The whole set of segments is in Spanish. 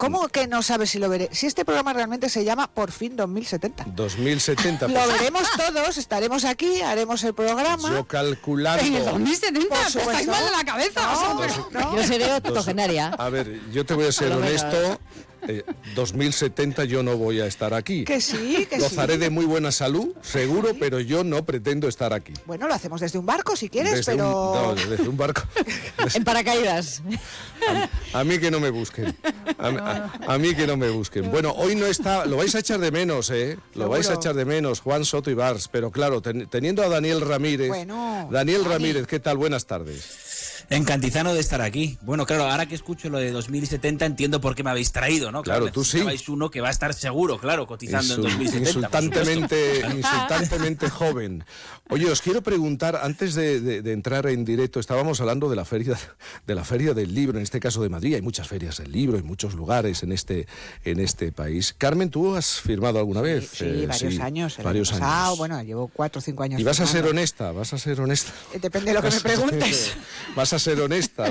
¿Cómo que no sabes si lo veré? Si este programa realmente se llama Por fin 2070. 2070. Lo veremos todos, estaremos aquí, haremos el programa. Yo calculando... En el 2070, estáis mal de la cabeza. No. Yo seré octogenaria. A ver, yo te voy a ser honesto. 2070 yo no voy a estar aquí. Que sí, que Gozaré sí. de muy buena salud, seguro, pero yo no pretendo estar aquí. Bueno, lo hacemos desde un barco si quieres, Desde pero... desde un barco. En paracaídas. A mí que no me busquen. A mí que no me busquen. Bueno, hoy no está... Lo vais a echar de menos, ¿eh? Lo vais a echar de menos, Juan Soto y Bars. Pero claro, teniendo a Daniel Ramírez... Bueno, Daniel Ramírez, ¿qué tal? Buenas tardes. Encantizano de estar aquí. Bueno, claro, ahora que escucho lo de 2070 entiendo por qué me habéis traído, ¿no? Claro, tú sí. Necesitabais uno que va a estar seguro, claro, cotizando en 2070. Insultantemente joven. Oye, os quiero preguntar, antes de entrar en directo, estábamos hablando de la feria del libro, en este caso de Madrid. Hay muchas ferias del libro en muchos lugares en este país. Carmen, ¿tú has firmado alguna vez? Sí, varios años. Varios años. Bueno, llevo 4 o 5 años. ¿Y vas a ser firmando. honesta? Depende de lo que me preguntes. Vas a ser honesta.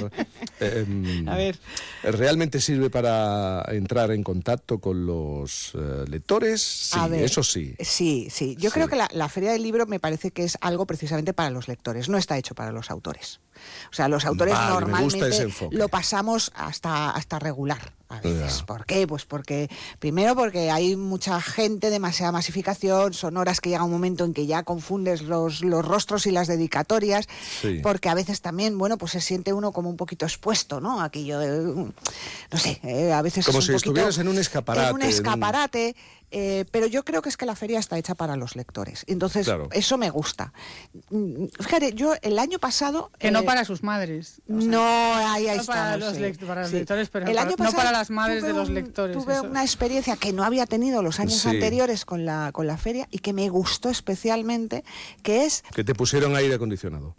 A ver. ¿Realmente sirve para entrar en contacto con los lectores? Sí, A ver, eso sí. Sí. Yo creo que la Feria del Libro me parece que es algo precisamente para los lectores, no está hecho para los autores. O sea, los autores Vale, me gusta ese normalmente enfoque. lo pasamos hasta regular a veces. Ya. ¿Por qué? Pues porque hay mucha gente, demasiada masificación, son horas que llega un momento en que ya confundes los rostros y las dedicatorias, Sí. porque a veces también, bueno, pues se siente uno como un poquito expuesto, ¿no? Aquello de, no sé, a veces Como es si un poquito estuvieras en un escaparate. en un escaparate, pero yo creo que es que la feria está hecha para los lectores. Entonces, Claro. eso me gusta. Fíjate, yo el año pasado... Que no para sus madres. O sea, no, ahí no estamos. para los, sí. para los Sí. lectores, pero El año no pasado para las madres de los tuve lectores. Tuve eso. una experiencia que no había tenido los años Sí. anteriores con la feria y que me gustó especialmente, que es... Que te pusieron aire acondicionado.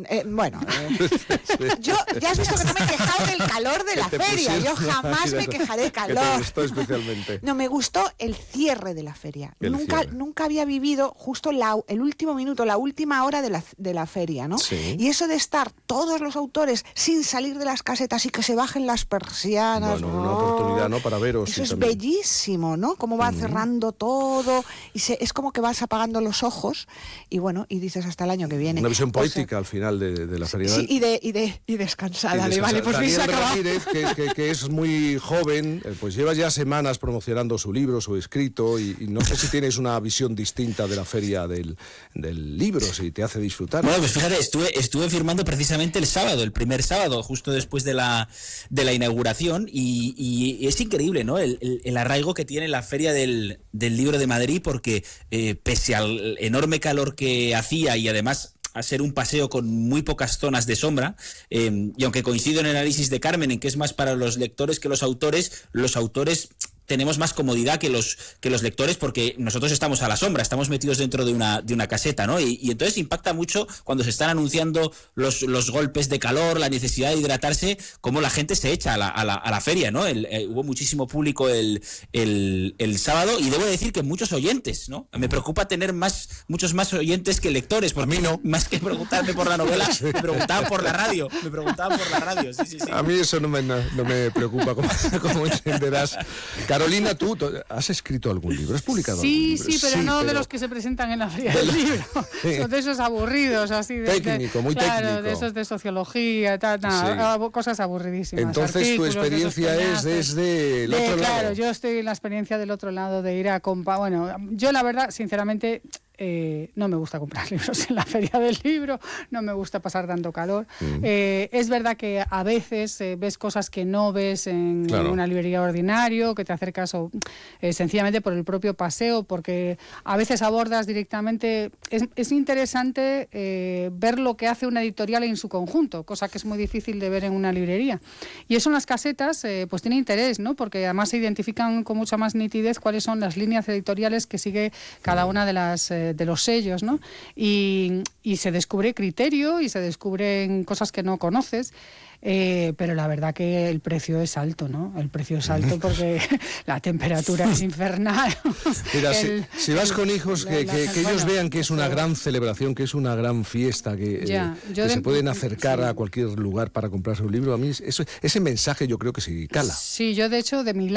Yo ya has visto que no me he quejado del calor de la Que te feria. Yo pusieron jamás aire me quejaré de Que te calor. gustó especialmente. No, me gustó el cierre de la feria. El cierre. Nunca había vivido justo el último minuto, la última hora de la feria, ¿no? Sí. Y eso de estar todos los autores sin salir de las casetas y que se bajen las persianas. Bueno, una oportunidad, ¿no? Para veros. Eso y es también. bellísimo, ¿no? Cómo va cerrando todo y es como que vas apagando los ojos y bueno, y dices hasta el año que viene. Una visión O sea, poética al final de la feria. sí, y descansada. Vale, pues Daniel se ha acabado. Ramírez, que es muy joven, pues lleva ya semanas promocionando su libro, su escrito, y no sé si tienes una visión distinta de la feria del libro, si te hace disfrutar. Bueno, pues fíjate, estuve firmando precisamente el sábado, el primer sábado, justo después de la inauguración, y es increíble, ¿no? El arraigo que tiene la Feria del Libro de Madrid, porque pese al enorme calor que hacía y además a ser un paseo con muy pocas zonas de sombra, y aunque coincido en el análisis de Carmen en que es más para los lectores que los autores tenemos más comodidad que los lectores porque nosotros estamos a la sombra, estamos metidos dentro de una caseta, ¿no? Y entonces impacta mucho cuando se están anunciando los golpes de calor, la necesidad de hidratarse, cómo la gente se echa a la feria, ¿no? Hubo muchísimo público el sábado y debo decir que muchos oyentes, ¿no? Me preocupa tener muchos más oyentes que lectores, porque a mí no. Más que preguntarme por la novela, me preguntaban por la radio, sí. A mí eso no me preocupa, como entenderás. Carolina, ¿tú has escrito algún libro? ¿Has publicado algún libro? Sí, pero no de los que se presentan en la Feria del Libro. Son de esos aburridos, así de... Muy técnico. De esos de sociología, cosas aburridísimas. Entonces tu experiencia es desde el otro lado. Claro, yo estoy en la experiencia del otro lado, de ir a comprar... Bueno, yo la verdad, sinceramente... no me gusta comprar libros en la Feria del Libro, no me gusta pasar tanto calor. Es verdad que a veces ves cosas que no ves en una librería ordinario, que te acercas sencillamente por el propio paseo, porque a veces abordas directamente... Es interesante ver lo que hace una editorial en su conjunto, cosa que es muy difícil de ver en una librería. Y eso en las casetas pues tiene interés, ¿no? Porque además se identifican con mucha más nitidez cuáles son las líneas editoriales que sigue cada una de los sellos, ¿no? Y se descubre criterio y se descubren cosas que no conoces. Pero la verdad que el precio es alto, ¿no? El precio es alto porque la temperatura es infernal. Mira, si vas con hijos, que ellos vean que es una gran celebración, que es una gran fiesta, que se pueden acercar a cualquier lugar para comprarse un libro. A mí ese mensaje yo creo que sí cala. Sí, yo de hecho de Milán